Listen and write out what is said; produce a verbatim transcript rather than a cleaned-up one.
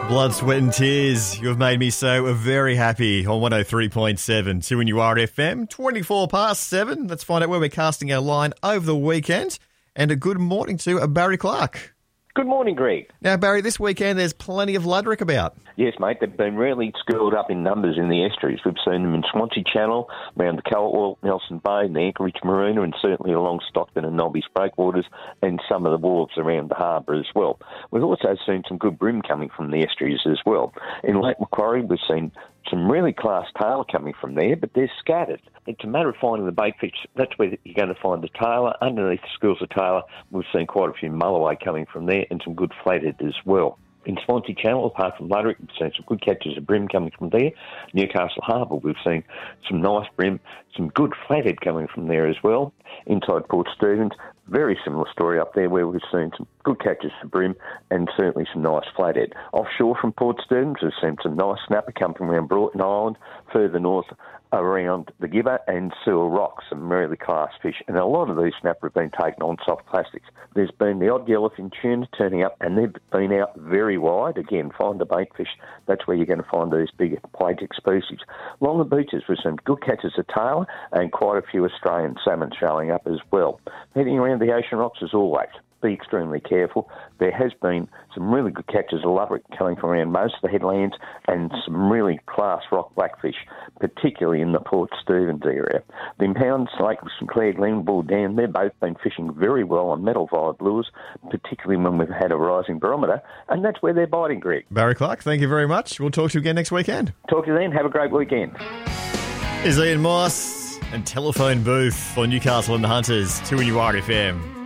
Blood, sweat and tears. You have made me so very happy on one oh three point seven. two N U R F M, twenty-four past seven. Let's find out where we're casting our line over the weekend. And a good morning to Barry Clark. Good morning, Greg. Now, Barry, this weekend there's plenty of Luderick about. Yes, mate, they've been really schooled up in numbers in the estuaries. We've seen them in Swansea Channel, around the Caldwell, Nelson Bay, and the Anchorage Marina, and certainly along Stockton and Nobby's breakwaters, and some of the wharves around the harbour as well. We've also seen some good bream coming from the estuaries as well. In Lake Macquarie, we've seen some really class tailor coming from there, but they're scattered. It's a matter of finding the bait fish. That's where you're going to find the tailor. Underneath the schools of tailor, we've seen quite a few mulloway coming from there and some good flathead as well. In Swansea Channel, apart from Luderick, we've seen some good catches of bream coming from there. Newcastle Harbour, we've seen some nice bream, some good flathead coming from there as well. Inside Port Stephens, very similar story up there where we've seen some good catches of bream and certainly some nice flathead. Offshore from Port Stephens, we've seen some nice snapper coming from around Broughton Island, further north around the Gibber and Sewell Rocks, some really class fish. And a lot of these snapper have been taken on soft plastics. There's been the odd yellowfin tuna turning up, and they've been out very wide. Again, find the bait fish. That's where you're going to find these bigger pelagic species. Along the beaches, we've seen good catches of tailor and quite a few Australian salmon showing up as well. Heading around the ocean rocks as always. Be extremely careful. There has been some really good catches of Luderick coming from around most of the headlands and some really class rock blackfish, particularly in the Port Stephens area. The impound Lake Sinclair, Glenbull Dam, they've both been fishing very well on metal vibe lures, particularly when we've had a rising barometer, and that's where they're biting, Greg. Barry Clark, thank you very much. We'll talk to you again next weekend. Talk to you then. Have a great weekend. Is Ian Moss and Telephone Booth for Newcastle and the Hunters, two N U R F M.